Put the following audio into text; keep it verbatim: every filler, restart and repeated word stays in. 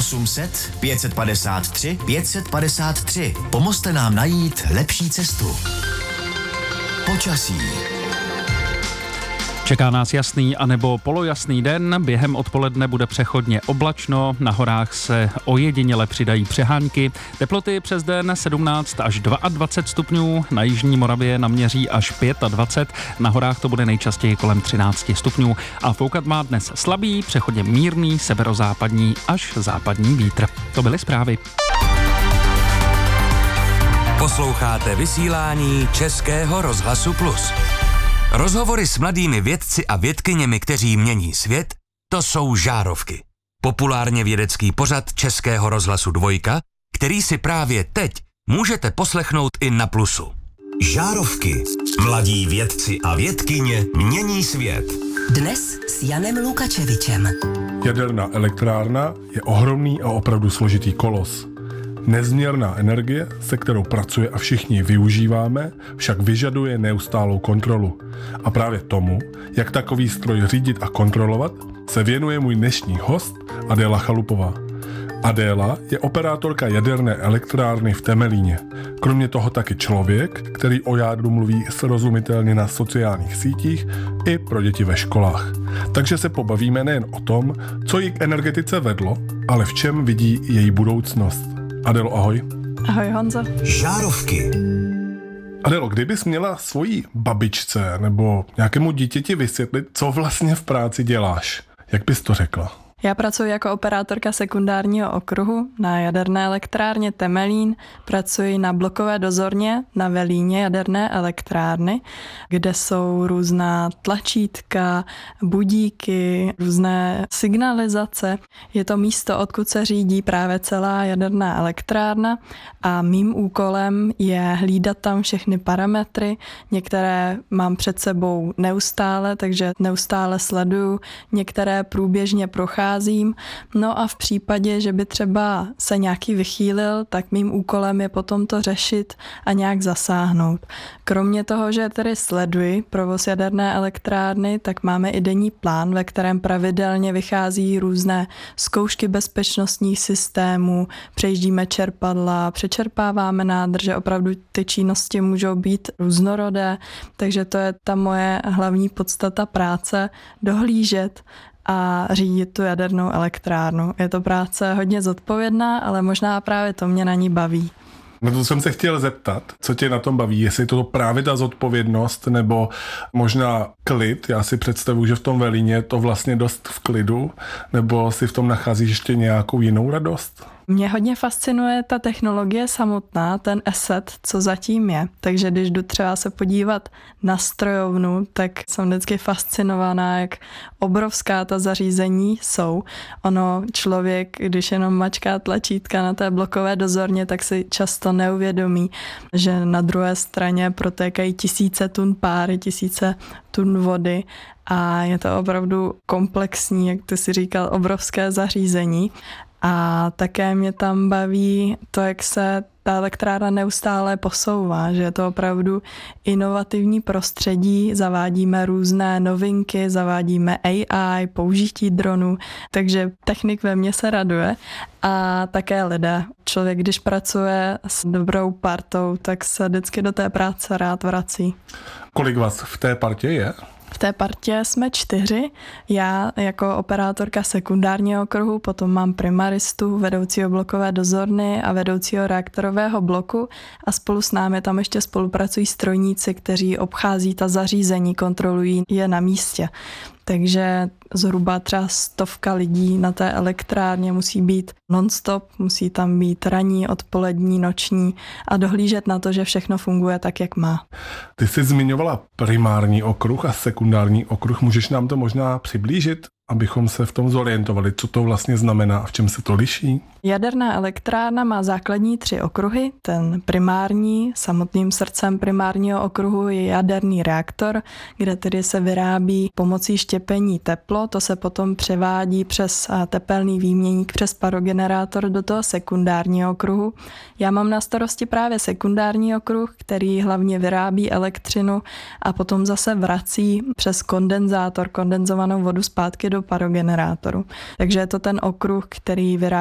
osm set pět padesát tři pět padesát tři. Pomozte nám najít lepší cestu. Počasí. Čeká nás jasný anebo polojasný den, během odpoledne bude přechodně oblačno, na horách se ojediněle přidají přehánky, teploty přes den sedmnáct až dvacet dva stupňů, na jižní Moravě naměří až dvacet pět, na horách to bude nejčastěji kolem třináct stupňů a foukat má dnes slabý, přechodně mírný severozápadní až západní vítr. To byly zprávy. Posloucháte vysílání Českého rozhlasu Plus. Rozhovory s mladými vědci a vědkyněmi, kteří mění svět, to jsou Žárovky. Populárně vědecký pořad Českého rozhlasu Dvojka, který si právě teď můžete poslechnout i na Plusu. Žárovky. Mladí vědci a vědkyně mění svět. Dnes s Janem Lukačevičem. Jaderná elektrárna je ohromný a opravdu složitý kolos. Nezměrná energie, se kterou pracuje a všichni ji využíváme, však vyžaduje neustálou kontrolu. A právě tomu, jak takový stroj řídit a kontrolovat, se věnuje můj dnešní host Adéla Chalupová. Adéla je operátorka jaderné elektrárny v Temelíně. Kromě toho taky člověk, který o jádru mluví srozumitelně na sociálních sítích i pro děti ve školách. Takže se pobavíme nejen o tom, co ji k energetice vedlo, ale v čem vidí její budoucnost. Adélo, ahoj. Ahoj, Honzo. Žárovky. Adélo, kdybys měla svojí babičce nebo nějakému dítěti vysvětlit, co vlastně v práci děláš, jak bys to řekla? Já pracuji jako operátorka sekundárního okruhu na jaderné elektrárně Temelín. Pracuji na blokové dozorně na velíně jaderné elektrárny, kde jsou různá tlačítka, budíky, různé signalizace. Je to místo, odkud se řídí právě celá jaderná elektrárna a mým úkolem je hlídat tam všechny parametry. Některé mám před sebou neustále, takže neustále sleduju, některé průběžně procházím. No a v případě, že by třeba se nějaký vychýlil, tak mým úkolem je potom to řešit a nějak zasáhnout. Kromě toho, že tedy sleduji provoz jaderné elektrárny, tak máme i denní plán, ve kterém pravidelně vychází různé zkoušky bezpečnostních systémů, přejíždíme čerpadla, přečerpáváme nádrže, opravdu ty činnosti můžou být různorodé, takže to je ta moje hlavní podstata práce, dohlížet a řídit tu jadernou elektrárnu. Je to práce hodně zodpovědná, ale možná právě to mě na ní baví. Na to jsem se chtěl zeptat, co tě na tom baví, jestli je to právě ta zodpovědnost nebo možná klid. Já si představuji, že v tom velíně je to vlastně dost v klidu, nebo si v tom nacházíš ještě nějakou jinou radost? Mě hodně fascinuje ta technologie samotná, ten asset, co zatím je. Takže když jdu třeba se podívat na strojovnu, tak jsem vždycky fascinovaná, jak obrovská ta zařízení jsou. Ono člověk, když jenom mačká tlačítka na té blokové dozorně, tak si často neuvědomí, že na druhé straně protékají tisíce tun páry, tisíce tun vody a je to opravdu komplexní, jak ty si říkal, obrovské zařízení. A také mě tam baví to, jak se ta elektrárna neustále posouvá, že je to opravdu inovativní prostředí, zavádíme různé novinky, zavádíme A I, použití dronů, takže technik ve mně se raduje a také lidé. Člověk, když pracuje s dobrou partou, tak se vždycky do té práce rád vrací. Kolik vás v té partě je? V té partě jsme čtyři. Já jako operátorka sekundárního okruhu, potom mám primaristu, vedoucího blokové dozorny a vedoucího reaktorového bloku a spolu s námi tam ještě spolupracují strojníci, kteří obchází ta zařízení, kontrolují je na místě. Takže zhruba třeba stovka lidí na té elektrárně musí být non-stop, musí tam být ranní, odpolední, noční a dohlížet na to, že všechno funguje tak, jak má. Ty jsi zmiňovala primární okruh a sekundární okruh. Můžeš nám to možná přiblížit, abychom se v tom zorientovali, co to vlastně znamená a v čem se to liší? Jaderná elektrárna má základní tři okruhy. Ten primární, samotným srdcem primárního okruhu je jaderný reaktor, kde tedy se vyrábí pomocí štěpení teplo. To se potom převádí přes tepelný výměník, přes parogenerátor do toho sekundárního okruhu. Já mám na starosti právě sekundární okruh, který hlavně vyrábí elektřinu a potom zase vrací přes kondenzátor, kondenzovanou vodu zpátky do parogenerátoru. Takže je to ten okruh, který vyrábí